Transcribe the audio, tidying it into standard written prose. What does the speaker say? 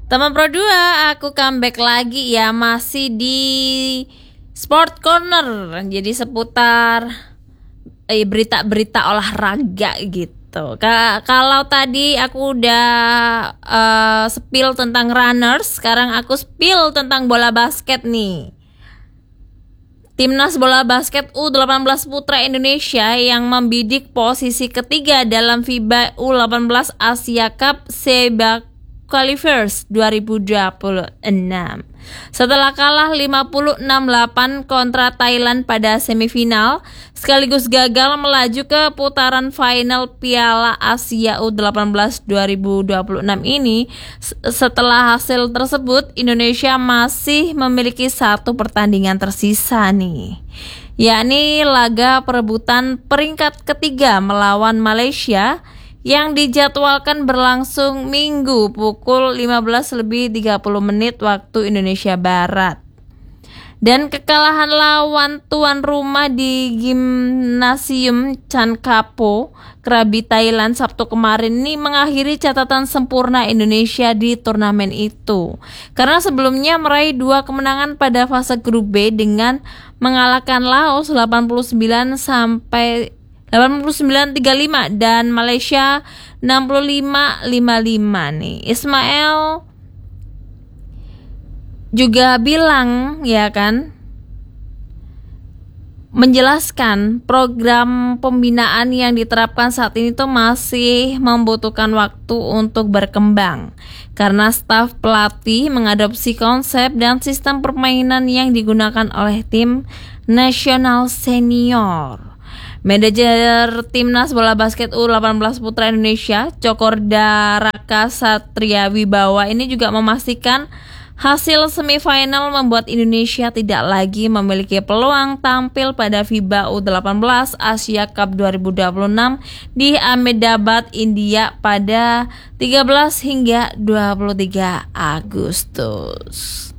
Teman Pro 2, aku comeback lagi ya, masih di Sport Corner. Jadi seputar berita-berita olahraga gitu. Kalau tadi aku udah spill tentang runners, sekarang aku spill tentang bola basket nih. Timnas bola basket U18 Putra Indonesia yang membidik posisi ketiga dalam FIBA U18 Asia Cup Sepak Qualifiers 2026 setelah kalah 56-8 kontra Thailand pada semifinal, sekaligus gagal melaju ke putaran final Piala Asia U18 2026 ini. Setelah hasil tersebut, Indonesia masih memiliki satu pertandingan tersisa nih, yakni laga perebutan peringkat ketiga melawan Malaysia yang dijadwalkan berlangsung Minggu pukul 15.30 waktu Indonesia Barat. Dan kekalahan lawan tuan rumah di Gimnasium Chankapo, Krabi Thailand Sabtu kemarin ini mengakhiri catatan sempurna Indonesia di turnamen itu. Karena sebelumnya meraih 2 kemenangan pada fase grup B dengan mengalahkan Laos 89-35 dan Malaysia 65-55 nih. Ismail juga bilang ya kan, menjelaskan program pembinaan yang diterapkan saat ini tuh masih membutuhkan waktu untuk berkembang karena staf pelatih mengadopsi konsep dan sistem permainan yang digunakan oleh tim nasional senior. Manajer Timnas Bola Basket U18 Putra Indonesia, Cokorda Raka Satria Wibawa ini juga memastikan hasil semifinal membuat Indonesia tidak lagi memiliki peluang tampil pada FIBA U18 Asia Cup 2026 di Ahmedabad, India pada 13 hingga 23 Agustus.